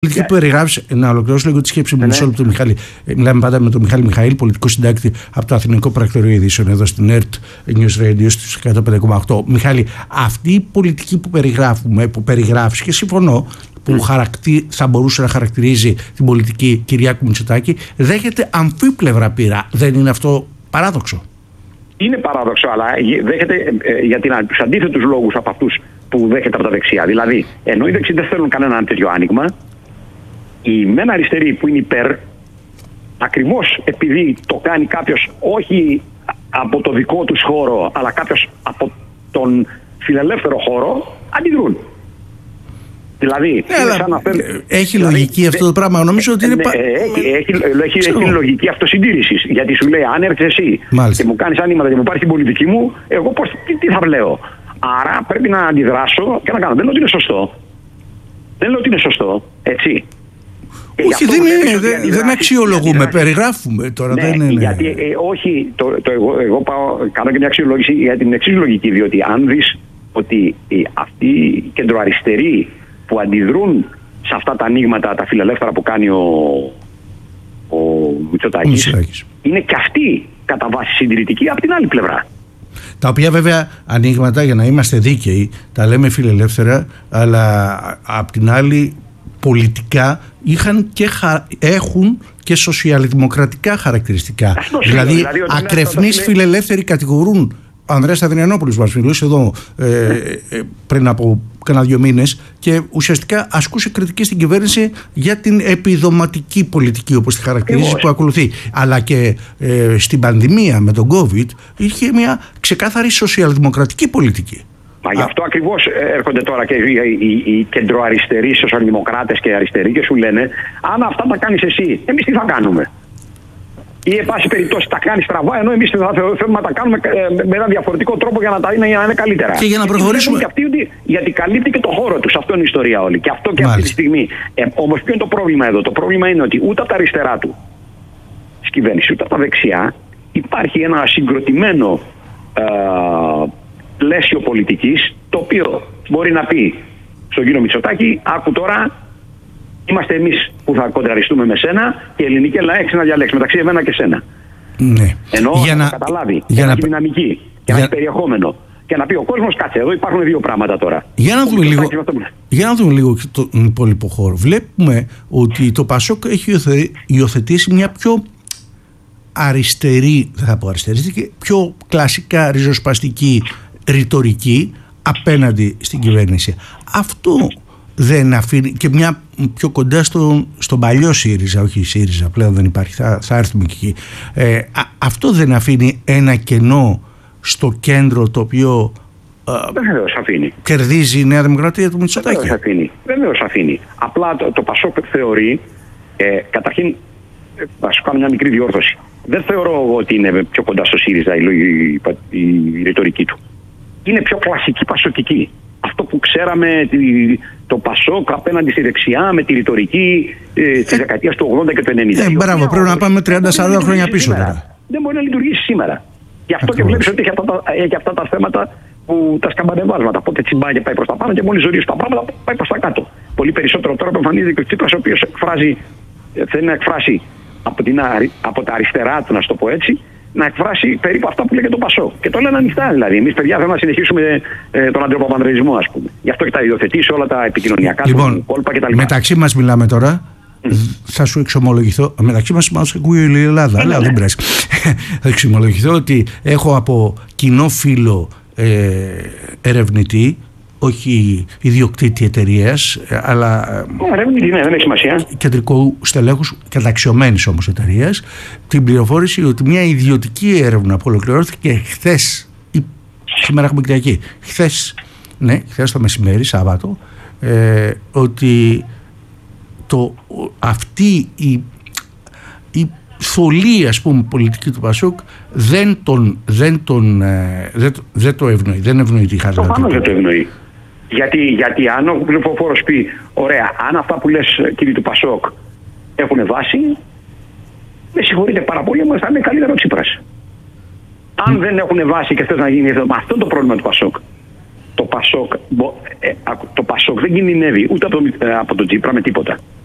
πολιτική που περιγράφεις, να ολοκληρώσω λίγο τη σκέψη μου, μισό λεπτό, Μιχάλη. Μιλάμε πάντα με τον Μιχάλη Μιχαήλ, πολιτικό συντάκτη από το Αθηνικό Πρακτορείο Ειδήσεων, εδώ στην ΕΡΤ News Radio στους 105,8. Μιχάλη, αυτή η πολιτική που περιγράφουμε, που περιγράφεις και συμφωνώ, που θα μπορούσε να χαρακτηρίζει την πολιτική Κυριάκου Μητσοτάκη, δέχεται αμφίπλευρα πείρα. Δεν είναι αυτό παράδοξο? Είναι παράδοξο, αλλά δέχεται για τους αντίθετους λόγους από αυτούς που δέχεται από τα δεξιά. Δηλαδή, ενώ οι δεξιοί δεν θέλουν κανένα τέτοιο άνοιγμα, οι μεν αριστεροί που είναι υπέρ, ακριβώς επειδή το κάνει κάποιος όχι από το δικό τους χώρο, αλλά κάποιος από τον φιλελεύθερο χώρο, αντιδρούν. Δηλαδή, έχει λογική αυτό το πράγμα. Νομίζω ότι είναι. Έχει λογική αυτοσυντήρηση. Γιατί σου λέει, αν έρθει εσύ και μου κάνει άνοιγματα και μου πάρει την πολιτική μου, εγώ τι θα βλέω. Άρα πρέπει να αντιδράσω και να κάνω. Δεν λέω ότι είναι σωστό. Δεν λέω ότι είναι σωστό. Έτσι. Όχι, δεν αξιολογούμε, περιγράφουμε τώρα. Ναι, δεν είναι. Γιατί εγώ κάνω και μια αξιολόγηση για την εξής λογική. Διότι αν δεις ότι αυτοί οι κεντροαριστεροί που αντιδρούν σε αυτά τα ανοίγματα, τα φιλελεύθερα που κάνει ο Μητσοτάκης, είναι και αυτοί κατά βάση συντηρητικοί από την άλλη πλευρά. Τα οποία βέβαια ανοίγματα, για να είμαστε δίκαιοι, τα λέμε φιλελεύθερα, αλλά απ' την άλλη πολιτικά έχουν και σοσιαλδημοκρατικά χαρακτηριστικά. Δηλαδή ακρεφνείς φιλελεύθεροι κατηγορούν. Ο Ανδρέας Αδριανόπουλος μας μιλούσε εδώ πριν από κάνα 2 μήνες και ουσιαστικά ασκούσε κριτική στην κυβέρνηση για την επιδοματική πολιτική, όπως τη χαρακτηρίζει, που ακολουθεί. Αλλά και στην πανδημία με τον COVID είχε μια ξεκάθαρη σοσιαλδημοκρατική πολιτική. Μα γι' αυτό ακριβώς έρχονται τώρα και οι κεντροαριστεροί σοσιαλδημοκράτες και αριστεροί και σου λένε, αν αυτά τα κάνεις εσύ, εμείς τι θα κάνουμε? Ή εν πάση περιπτώσει τα κάνει στραβά, ενώ εμείς θέλουμε να τα κάνουμε με ένα διαφορετικό τρόπο για να είναι καλύτερα. Και για να προχωρήσουμε. Και αυτοί, γιατί καλύπτει και το χώρο τους. Αυτό είναι η ιστορία όλη. Και αυτό και αυτή τη στιγμή. Όμως ποιο είναι το πρόβλημα εδώ? Το πρόβλημα είναι ότι ούτε από τα αριστερά του της κυβέρνησης, ούτε από τα δεξιά υπάρχει ένα συγκροτημένο πλαίσιο πολιτικής, το οποίο μπορεί να πει στον κύριο Μητσοτάκη, άκου τώρα. Είμαστε εμείς που θα κοντραριστούμε με σένα και η ελληνική Ελλάδα έχει να διαλέξει μεταξύ εμένα και σένα. Ναι. Ενώ να καταλάβει και να έχει δυναμική και να έχει περιεχόμενο. Και να πει ο κόσμος, κάτσε εδώ, υπάρχουν 2 πράγματα τώρα. Για να δούμε λίγο τον υπόλοιπο χώρο. Βλέπουμε ότι το ΠΑΣΟΚ έχει υιοθετήσει μια πιο αριστερή, θα πω αριστερή, πιο κλασικά ριζοσπαστική ρητορική απέναντι στην κυβέρνηση. Αυτό δεν αφήνει, και μια πιο κοντά στον παλιό ΣΥΡΙΖΑ, όχι η ΣΥΡΙΖΑ πλέον δεν υπάρχει, θα έρθουμε και εκεί. Αυτό δεν αφήνει ένα κενό στο κέντρο το οποίο βεβαίως αφήνει. Κερδίζει η Νέα Δημοκρατία του Μητσοτάκη? Βεβαίως αφήνει. Απλά το ΠΑΣΟΚ θεωρεί, καταρχήν θα σου κάνω μια μικρή διόρθωση. Δεν θεωρώ ότι είναι πιο κοντά στο ΣΥΡΙΖΑ η ρητορική του. Είναι πιο κλασική πασοκική. Αυτό που ξέραμε το ΠΑΣΟΚ απέναντι στη δεξιά με τη ρητορική της δεκαετίας του 80 και του 90. Μπράβο, πρέπει να πάμε 30-40 χρόνια πίσω τώρα. Δεν μπορεί να λειτουργήσει σήμερα. Γι' αυτό και βλέπεις ότι έχει αυτά τα θέματα, τα σκαμπανεβάσματα. Πότε τσιμπάει και πάει προς τα πάνω και μόλις ζωρίζει τα πράγματα πάει προς τα κάτω. Πολύ περισσότερο τώρα που εμφανίζεται και ο Τσίπρας, ο οποίος θέλει να εκφράσει από τα αριστερά του, να το πω έτσι, να εκφράσει περίπου αυτά που λέγεται το ΠΑΣΟΚ. Και το λένε ανοιχτά δηλαδή. Εμείς, παιδιά, θέλουμε να συνεχίσουμε τον αντροπαπανδρεϊσμό, ας πούμε. Γι' αυτό και τα υιοθετήσει όλα τα επικοινωνιακά του κόλπα κτλ. Μεταξύ μας μιλάμε τώρα. Θα σου εξομολογηθώ. Μεταξύ μας ακούει η Ελλάδα, αλλά δεν πειράζει. Θα εξομολογηθώ ότι έχω από κοινό φίλο ερευνητή, όχι ιδιοκτήτη εταιρείας, αλλά δεν έχει σημασία, κεντρικού στελέχους καταξιωμένης όμως εταιρείας, την πληροφόρηση ότι μια ιδιωτική έρευνα που ολοκληρώθηκε χθες, σήμερα έχουμε Κυριακή, χθες το μεσημέρι, Σάββατο, ότι αυτή η θολή, ας πούμε, πολιτική του ΠΑΣΟΚ δεν το ευνοεί, δεν ευνοεί τη χάρτα. Προφανώς δεν το ευνοεί. Γιατί αν ο πληροφόρος πει, ωραία, αν αυτά που λες, κύριε του ΠΑΣΟΚ, έχουν βάση, με συγχωρείτε πάρα πολύ, όμως θα είναι καλύτερο ο Τσίπρας. Αν δεν έχουν βάση και θες να γίνει αυτό είναι το πρόβλημα του ΠΑΣΟΚ. Το ΠΑΣΟΚ δεν κινδυνεύει ούτε από τον Τσίπρα με τίποτα.